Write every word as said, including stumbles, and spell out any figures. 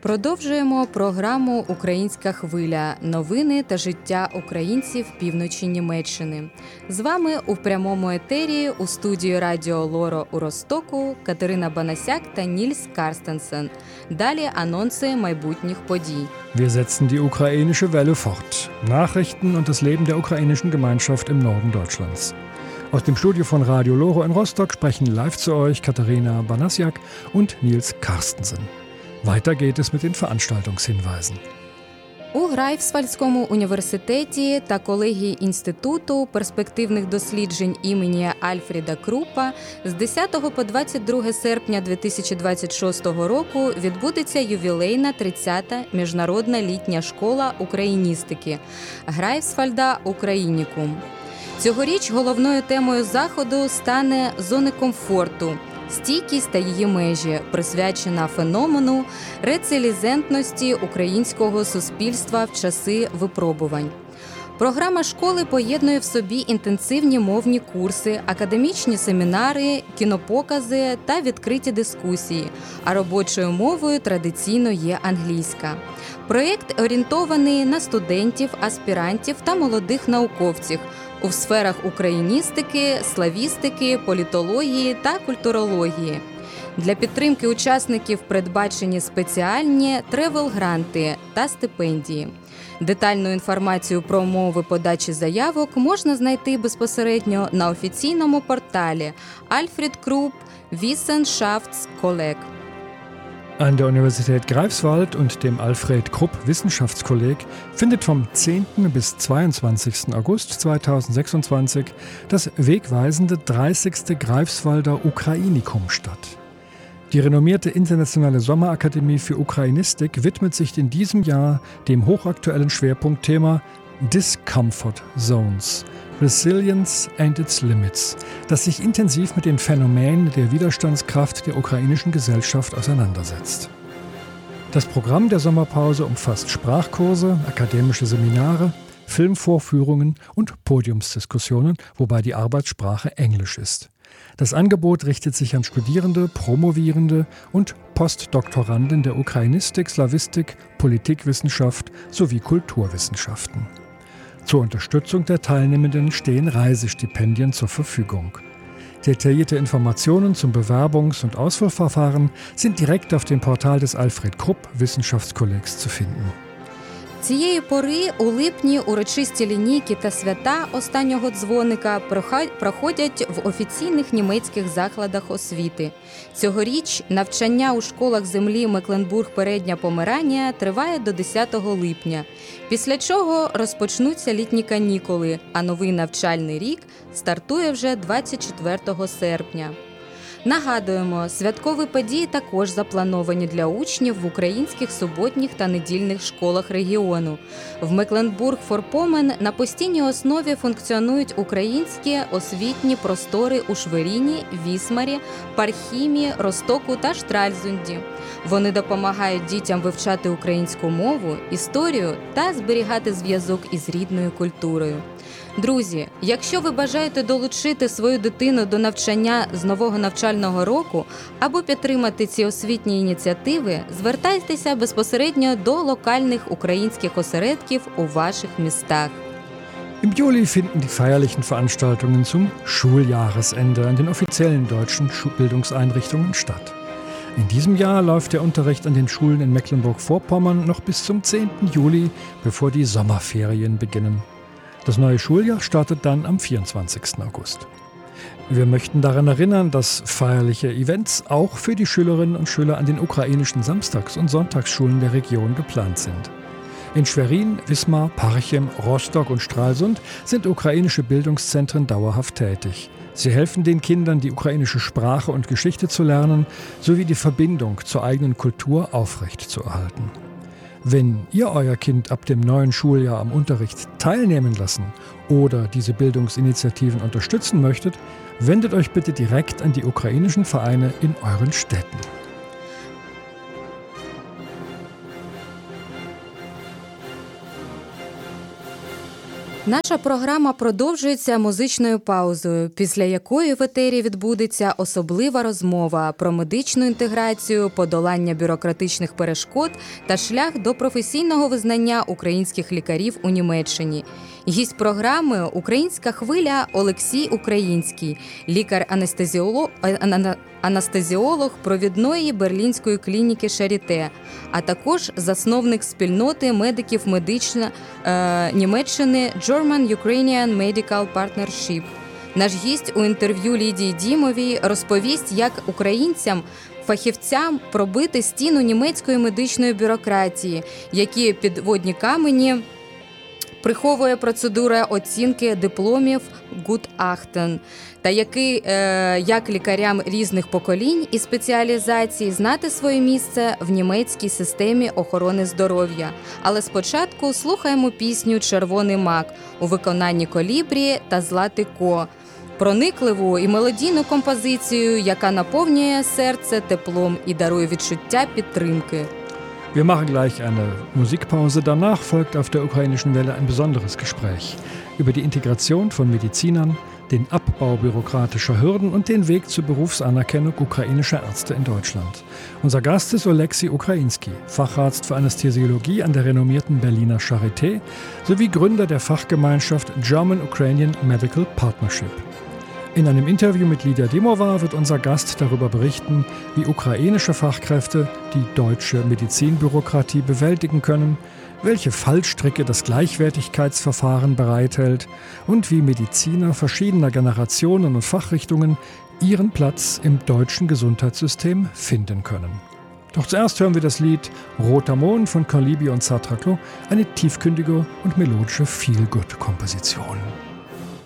Продовжуємо програму «Українська хвиля. Новини та життя українців півночі Німеччини». З вами у прямому етері у студії Радіо Лоро у Ростоку Катерина Банасяк та Нільс Карстенсен. Далі анонси майбутніх подій. Wir setzen die ukrainische Welle fort. Nachrichten und das Leben der ukrainischen Gemeinschaft im Norden Deutschlands. Aus dem Studio von Radio Loro in Rostock sprechen live zu euch Katharina Banasiak und Nils Karstensen. Weiter geht es mit den Veranstaltungshinweisen. У Грайфсвальдському університеті та колегії Інституту перспективних досліджень імені Альфріда Крупа з десятого по двадцять друге серпня дві тисячі двадцять шостого року відбудеться ювілейна тридцята міжнародна літня школа україністики Грайфсвальда Українікум. Цьогоріч головною темою заходу стане «Зони комфорту», стійкість та її межі, присвячена феномену рецилізентності українського суспільства в часи випробувань. Програма школи поєднує в собі інтенсивні мовні курси, академічні семінари, кінопокази та відкриті дискусії, а робочою мовою традиційно є англійська. Проєкт орієнтований на студентів, аспірантів та молодих науковців у сферах україністики, славістики, політології та культурології. Для підтримки учасників передбачені спеціальні тревел-гранти та стипендії. Детальну інформацію про умови подачі заявок можна знайти безпосередньо на офіційному порталі Alfred Krupp Wissenschaftskolleg. An der Universität Greifswald und dem Alfred Krupp Wissenschaftskolleg findet vom zehnten bis zweiundzwanzigsten August zweitausendsechsundzwanzig das wegweisende dreißigste Greifswalder Ukrainikum statt. Die renommierte internationale Sommerakademie für Ukrainistik widmet sich in diesem Jahr dem hochaktuellen Schwerpunktthema Discomfort Zones, Resilience and its Limits, das sich intensiv mit den Phänomenen der Widerstandskraft der ukrainischen Gesellschaft auseinandersetzt. Das Programm der Sommerpause umfasst Sprachkurse, akademische Seminare, Filmvorführungen und Podiumsdiskussionen, wobei die Arbeitssprache Englisch ist. Das Angebot richtet sich an Studierende, Promovierende und Postdoktoranden der Ukrainistik, Slawistik, Politikwissenschaft sowie Kulturwissenschaften. Zur Unterstützung der Teilnehmenden stehen Reisestipendien zur Verfügung. Detaillierte Informationen zum Bewerbungs- und Auswahlverfahren sind direkt auf dem Portal des Alfred Krupp Wissenschaftskollegs zu finden. Цієї пори у липні урочисті лінійки та свята останнього дзвоника проходять в офіційних німецьких закладах освіти. Цьогоріч навчання у школах землі Мекленбург-Передня Померанія триває до десятого липня, після чого розпочнуться літні канікули, а новий навчальний рік стартує вже двадцять четвертого серпня. Нагадуємо, святкові події також заплановані для учнів в українських суботніх та недільних школах регіону. В Мекленбург-Форпомен на постійній основі функціонують українські освітні простори у Шверіні, Вісмарі, Пархімі, Ростоку та Штральзунді. Вони допомагають дітям вивчати українську мову, історію та зберігати зв'язок із рідною культурою. Друзі, якщо ви бажаєте долучити свою дитину до навчання з нового навчального року або підтримати ці освітні ініціативи, звертайтеся безпосередньо до локальних українських осередків у ваших містах. Im Juli finden die feierlichen Veranstaltungen zum Schuljahresende an den offiziellen deutschen Bildungseinrichtungen statt. In diesem Jahr läuft der Unterricht an den Schulen in Mecklenburg-Vorpommern noch bis zum zehnten Juli, bevor die Sommerferien beginnen. Das neue Schuljahr startet dann am vierundzwanzigsten August. Wir möchten daran erinnern, dass feierliche Events auch für die Schülerinnen und Schüler an den ukrainischen Samstags- und Sonntagsschulen der Region geplant sind. In Schwerin, Wismar, Parchim, Rostock und Stralsund sind ukrainische Bildungszentren dauerhaft tätig. Sie helfen den Kindern, die ukrainische Sprache und Geschichte zu lernen, sowie die Verbindung zur eigenen Kultur aufrechtzuerhalten. Wenn ihr euer Kind ab dem neuen Schuljahr am Unterricht teilnehmen lassen oder diese Bildungsinitiativen unterstützen möchtet, wendet euch bitte direkt an die ukrainischen Vereine in euren Städten. Наша програма продовжується музичною паузою, після якої в етері відбудеться особлива розмова про медичну інтеграцію, подолання бюрократичних перешкод та шлях до професійного визнання українських лікарів у Німеччині. Гість програми – українська хвиля Олексій Український, лікар-анестезіолог, анестезіолог провідної берлінської клініки Шаріте, а також засновник спільноти медиків медична е, Німеччини German-Ukrainian Medical Partnership. Наш гість у інтерв'ю Лідії Дімовій розповість, як українцям, фахівцям пробити стіну німецької медичної бюрократії, які підводні камені приховує процедура оцінки дипломів Gutachten, та який, е, як лікарям різних поколінь і спеціалізацій знати своє місце в німецькій системі охорони здоров'я. Але спочатку слухаємо пісню «Червоний мак» у виконанні Колібрі та Злати Ко. Проникливу і мелодійну композицію, яка наповнює серце теплом і дарує відчуття підтримки. Wir machen gleich eine Musikpause. Danach folgt auf der ukrainischen Welle ein besonderes Gespräch über die Integration von Medizinern, den Abbau bürokratischer Hürden und den Weg zur Berufsanerkennung ukrainischer Ärzte in Deutschland. Unser Gast ist Oleksiy Ukrainskiy, Facharzt für Anästhesiologie an der renommierten Berliner Charité sowie Gründer der Fachgemeinschaft German-Ukrainian Medical Partnership. In einem Interview mit Lidia Dimova wird unser Gast darüber berichten, wie ukrainische Fachkräfte die deutsche Medizinbürokratie bewältigen können, welche Fallstricke das Gleichwertigkeitsverfahren bereithält und wie Mediziner verschiedener Generationen und Fachrichtungen ihren Platz im deutschen Gesundheitssystem finden können. Doch zuerst hören wir das Lied Roter Mond von Colibri und Satraclo, eine tiefgründige und melodische Feel-Good-Komposition.